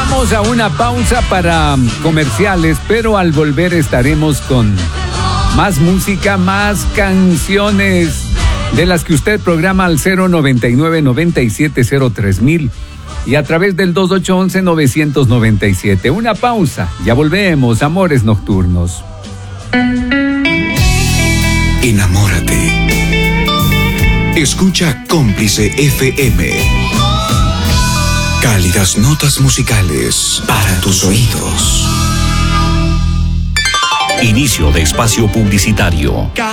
Vamos a una pausa para comerciales, pero al volver estaremos con más música, más canciones de las que usted programa al 099-9703.000 y a través del 2811-997. Una pausa, ya volvemos, Amores Nocturnos. Enamórate. Escucha Cómplice FM. Cálidas notas musicales para tus oídos. Inicio de espacio publicitario.